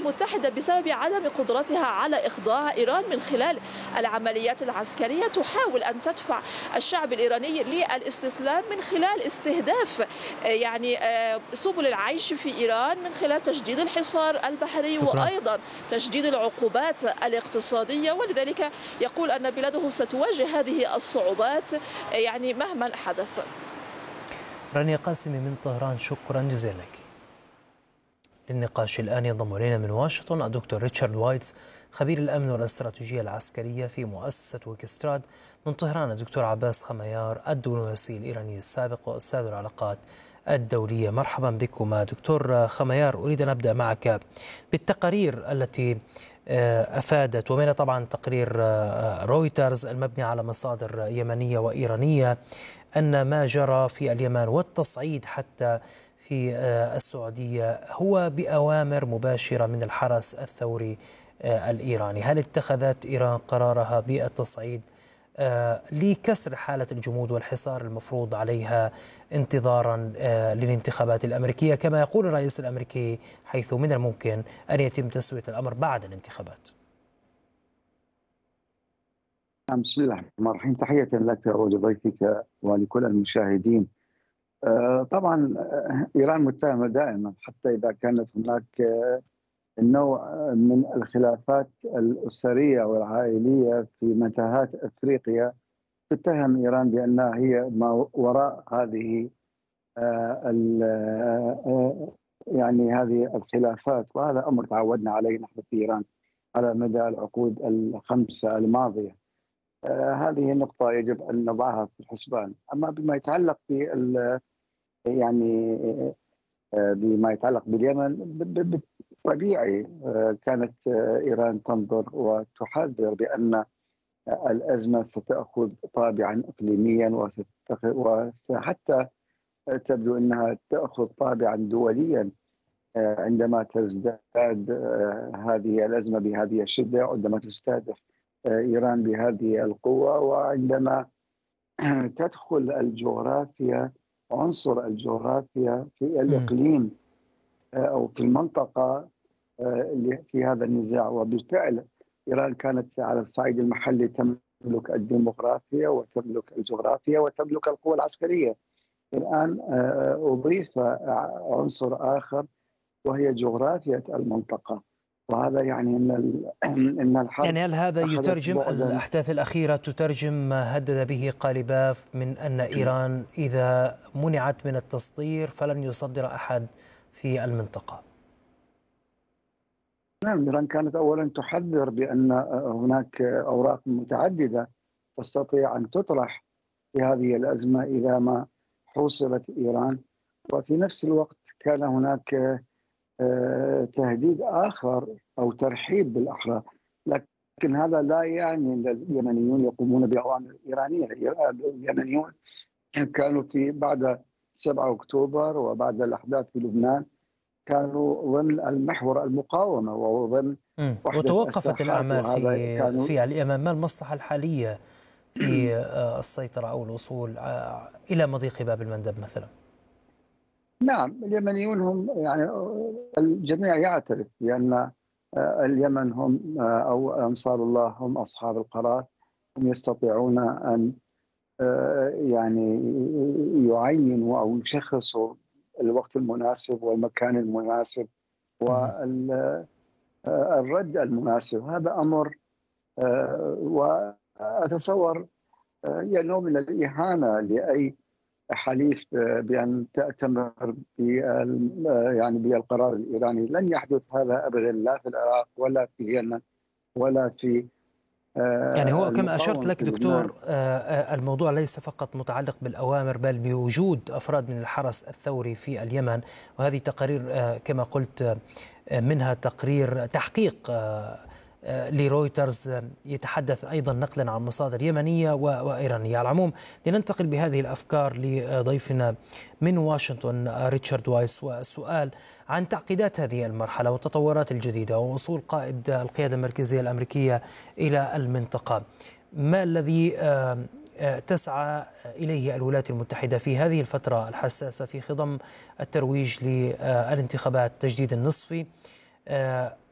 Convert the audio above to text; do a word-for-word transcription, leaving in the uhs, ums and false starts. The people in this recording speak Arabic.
المتحدة بسبب عدم قدرتها على إخضاع إيران من خلال العمليات العسكرية تحاول أن تدفع الشعب الإيراني للاستسلام من خلال استهداف يعني سبل العيش في إيران من خلال تشديد الحصار البحري شكرا. وأيضا تشديد العقوبات الاقتصادية، ولذلك يقول أن بلاده ستواجه هذه الصعوبات يعني مهما حدث. رانيا قاسمي من طهران، شكرا جزيلا لك. للنقاش الآن ينضم إلينا من واشنطن الدكتور ريتشارد وايتس خبير الأمن والاستراتيجية العسكرية في مؤسسة ويكستراد. من طهران الدكتور عباس خميار الدبلوماسي الإيراني السابق وأستاذ العلاقات الدولية. مرحبا بكما دكتور خميار. أريد أن أبدأ معك بالتقارير التي أفادت، ومنها طبعا تقرير رويترز المبني على مصادر يمنية وإيرانية، أن ما جرى في اليمن والتصعيد حتى في السعودية هو بأوامر مباشرة من الحرس الثوري الإيراني. هل اتخذت إيران قرارها بالتصعيد لكسر حالة الجمود والحصار المفروض عليها انتظارا للانتخابات الأمريكية كما يقول الرئيس الأمريكي، حيث من الممكن أن يتم تسوية الأمر بعد الانتخابات؟ بسم الله الرحمن الرحيم. تحية لك ولضيفك ولكل المشاهدين. طبعا إيران متهمة دائما حتى إذا كانت هناك نوع من الخلافات الأسرية والعائلية في متاهات أفريقيا، تتهم إيران بأنها هي ما وراء هذه يعني هذه الخلافات، وهذا أمر تعودنا عليه نحن في إيران على مدى العقود الخمسة الماضية. هذه النقطة يجب أن نضعها في الحسبان. أما بما يتعلق ب يعني بما يتعلق باليمن، طبيعي كانت إيران تنظر وتحذر بأن الأزمة ستأخذ طابعا إقليميا وحتى تبدو أنها تأخذ طابعا دوليا عندما تزداد هذه الأزمة بهذه الشدة، عندما تستهدف إيران بهذه القوة، وعندما تدخل الجغرافيا عنصر الجغرافيا في الإقليم أو في المنطقة في هذا النزاع. وبالفعل إيران كانت على الصعيد المحلي تملك الديموغرافيا وتملك الجغرافيا وتملك القوى العسكرية. الآن أضيف عنصر آخر وهي جغرافيا المنطقة، وهذا يعني ان ان الحرب يعني هل هذا يترجم الاحداث الاخيره تترجم ما هدد به قاليباف من ان ايران اذا منعت من التصدير فلن يصدر احد في المنطقه؟ نعم، ايران كانت اولا تحذر بان هناك اوراق متعدده تستطيع ان تطرح في هذه الازمه اذا ما حوصلت ايران، وفي نفس الوقت كان هناك تهديد آخر أو ترحيب بالأحرار، لكن هذا لا يعني أن اليمنيون يقومون بأوامر إيرانية. اليمنيون كانوا في بعد سبعة أكتوبر وبعد الأحداث في لبنان كانوا ضمن المحور المقاومة وضمن وتوقفت الأعمال في في اليمن. ما المصلحة الحالية في السيطرة أو الوصول إلى مضيق باب المندب مثلا؟ نعم، اليمنيون هم يعني الجميع يعترف بأن اليمن هم أو أنصار الله هم أصحاب القرار، هم يستطيعون أن يعني يعينوا أو يشخصوا الوقت المناسب والمكان المناسب والرد المناسب. هذا أمر وأتصور يعني نوع من الإهانة لأي حليف بأن تأتمر يعني بالقرار الإيراني. لن يحدث هذا أبدا، لا في العراق ولا في اليمن ولا في يعني هو كما أشرت لك دكتور، الموضوع ليس فقط متعلق بالأوامر بل بوجود أفراد من الحرس الثوري في اليمن، وهذه تقارير كما قلت منها تقرير تحقيق لرويترز يتحدث أيضا نقلا عن مصادر يمنية وإيرانية. على العموم لننتقل بهذه الأفكار لضيفنا من واشنطن ريتشارد وايتس، والسؤال عن تعقيدات هذه المرحلة والتطورات الجديدة ووصول قائد القيادة المركزية الأمريكية إلى المنطقة. ما الذي تسعى إليه الولايات المتحدة في هذه الفترة الحساسة في خضم الترويج للانتخابات تجديد النصفي؟